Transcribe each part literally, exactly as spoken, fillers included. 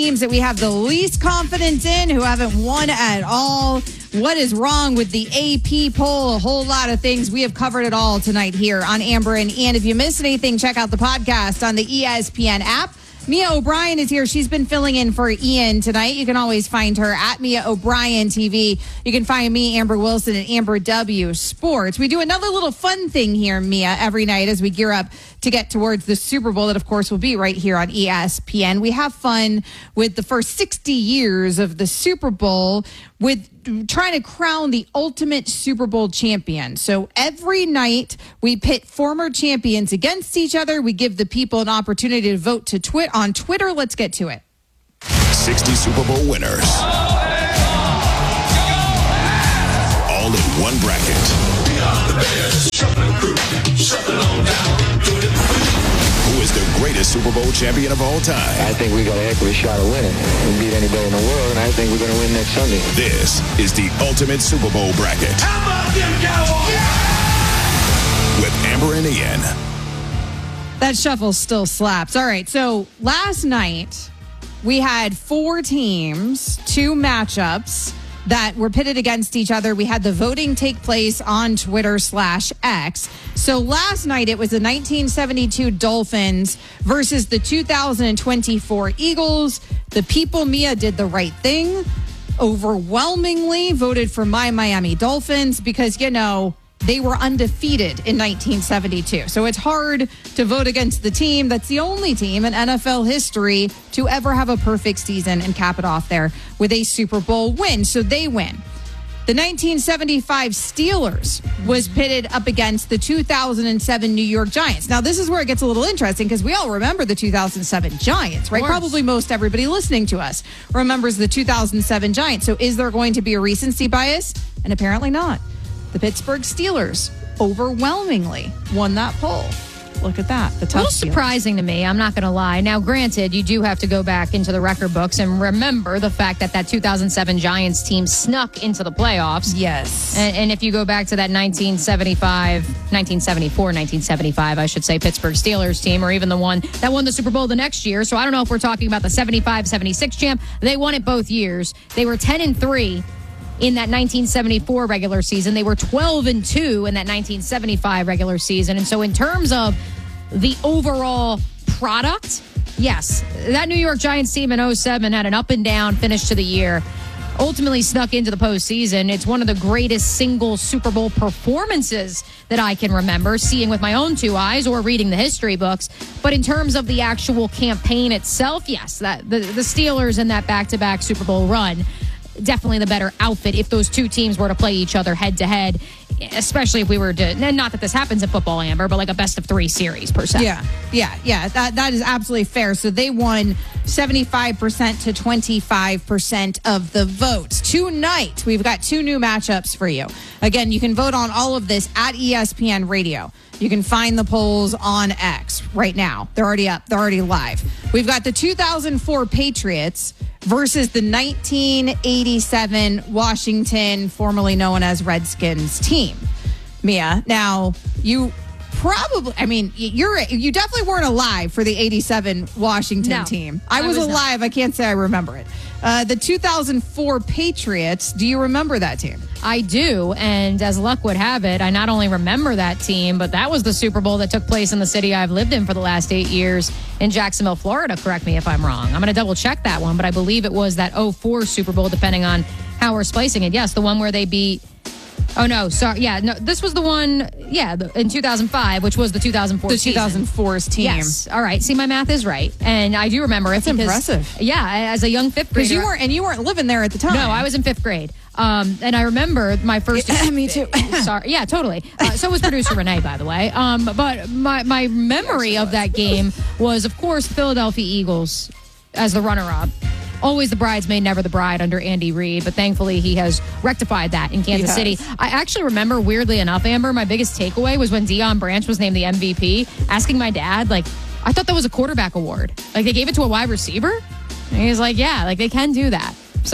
teams that we have the least confidence in, who haven't won at all. What is wrong with the A P poll? A whole lot of things. We have covered it all tonight here on Amber and Ian. If you missed anything, check out the podcast on the E S P N app. Mia O'Brien is here. She's been filling in for Ian tonight. You can always find her at Mia O'Brien T V. You can find me, Amber Wilson, at Amber W Sports. We do another little fun thing here, Mia, every night as we gear up to get towards the Super Bowl that, of course, will be right here on E S P N. We have fun with the first sixty years of the Super Bowl with trying to crown the ultimate Super Bowl champion. So every night we pit former champions against each other. We give the people an opportunity to vote to twit on Twitter. Let's get to it. sixty Super Bowl winners. All in one bracket. Who is the greatest Super Bowl champion of all time? I think we got a heck of a shot of winning. We beat anybody in the world, and I think we're going to win next Sunday. This is the ultimate Super Bowl bracket. How about them Cowboys? Yeah! With Amber and Ian. That shuffle still slaps. All right, so last night we had four teams, two matchups that were pitted against each other. We had the voting take place on Twitter slash X. So last night it was the nineteen seventy-two Dolphins versus the two thousand twenty-four Eagles. The people, Mia, did the right thing. Overwhelmingly voted for my Miami Dolphins because, you know, they were undefeated in nineteen seventy-two. So it's hard to vote against the team that's the only team in N F L history to ever have a perfect season and cap it off there with a Super Bowl win. So they win. The nineteen seventy-five Steelers was pitted up against the two thousand seven New York Giants. Now, this is where it gets a little interesting because we all remember the two thousand seven Giants, right? Probably most everybody listening to us remembers the two thousand seven Giants. So is there going to be a recency bias? And apparently not. The Pittsburgh Steelers overwhelmingly won that poll. Look at that. The tough a little Steelers. surprising to me. I'm not going to lie. Now, granted, you do have to go back into the record books and remember the fact that that two thousand seven Giants team snuck into the playoffs. Yes. And, and if you go back to that nineteen seventy-five, nineteen seventy-four, nineteen seventy-five, I should say, Pittsburgh Steelers team, or even the one that won the Super Bowl the next year. So I don't know if we're talking about the seventy-five seventy-six champ. They won it both years. They were ten and three. In that nineteen seventy-four regular season. They were twelve and two in that nineteen seventy-five regular season. And so in terms of the overall product, yes, that New York Giants team in oh seven had an up and down finish to the year. Ultimately snuck into the postseason. It's one of the greatest single Super Bowl performances that I can remember, seeing with my own two eyes or reading the history books. But in terms of the actual campaign itself, yes, that the, the Steelers in that back-to-back Super Bowl run, definitely the better outfit if those two teams were to play each other head to head, especially if we were to, and not that this happens in football, Amber, but like a best of three series per se. Yeah, yeah, yeah. That that is absolutely fair. So they won seventy-five percent to twenty-five percent of the votes. Tonight, we've got two new matchups for you. Again, you can vote on all of this at E S P N Radio. You can find the polls on X right now. They're already up. They're already live. We've got the two thousand four Patriots versus the nineteen eighty-seven Washington, formerly known as Redskins team. Mia, now you probably, I mean, you're you definitely weren't alive for the eighty-seven Washington no, team. I, I was, was alive. not. I can't say I remember it. Uh, the two thousand four Patriots, do you remember that team? I do, and as luck would have it, I not only remember that team, but that was the Super Bowl that took place in the city I've lived in for the last eight years in Jacksonville, Florida. Correct me if I'm wrong. I'm going to double check that one, but I believe it was that oh four Super Bowl, depending on how we're splicing it. Yes, the one where they beat... Oh, no, sorry. Yeah, no, this was the one, yeah, the, in two thousand five, which was the two thousand four The season. two thousand four's team. Yes. All right. See, my math is right. And I do remember it. That's because, impressive. Yeah, as a young fifth grader. Because you weren't, and you weren't living there at the time. No, I was in fifth grade. Um, and I remember my first... Yeah, me too. Sorry. Yeah, totally. Uh, so was producer Renee, by the way. Um, but my, my memory of that game was, of course, Philadelphia Eagles as the runner-up. Always the bridesmaid, never the bride under Andy Reid, but thankfully he has rectified that in Kansas City. I actually remember, weirdly enough, Amber, my biggest takeaway was when Deion Branch was named the M V P, asking my dad, like, I thought that was a quarterback award. Like, they gave it to a wide receiver? And he was like, yeah, like, they can do that. So...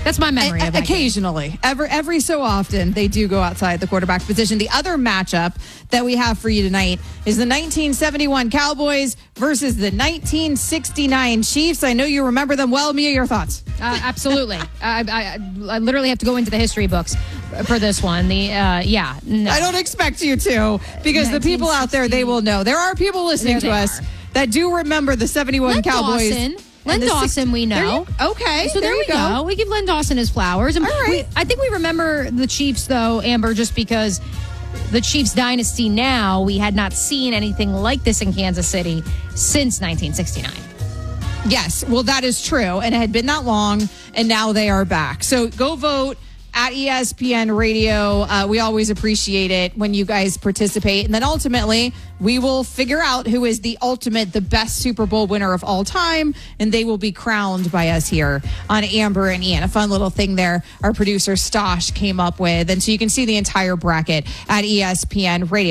That's my memory A- of that Occasionally. game. Every, every so often, they do go outside the quarterback position. The other matchup that we have for you tonight is the nineteen seventy-one Cowboys versus the nineteen sixty-nine Chiefs. I know you remember them well. Mia, your thoughts? Uh, absolutely. I, I, I literally have to go into the history books for this one. The uh, yeah. No. I don't expect you to, because the people out there, they will know. There are people listening There to they us are. that do remember the seventy-one Len Cowboys. Dawson. Len and the Dawson, six- we There know. you- okay, So there, there we you go. go. We give Len Dawson his flowers. And All right. we, I think we remember the Chiefs, though, Amber, just because the Chiefs dynasty now, we had not seen anything like this in Kansas City since nineteen sixty-nine. Yes, well, that is true. And it had been that long, and now they are back. So go vote at E S P N Radio. Uh, we always appreciate it when you guys participate. And then ultimately, we will figure out who is the ultimate, the best Super Bowl winner of all time. And they will be crowned by us here on Amber and Ian. A fun little thing there our producer Stosh came up with. And so you can see the entire bracket at E S P N Radio.